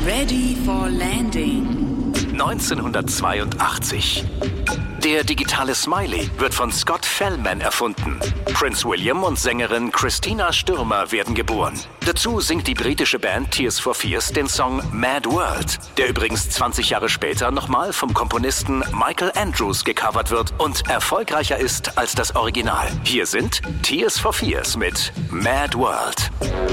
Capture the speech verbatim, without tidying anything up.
Ready for Landing. neunzehnhundertzweiundachtzig. Der digitale Smiley wird von Scott Fellman erfunden. Prince William und Sängerin Christina Stürmer werden geboren. Dazu singt die britische Band Tears for Fears den Song Mad World, der übrigens zwanzig Jahre später nochmal vom Komponisten Michael Andrews gecovert wird und erfolgreicher ist als das Original. Hier sind Tears for Fears mit Mad World.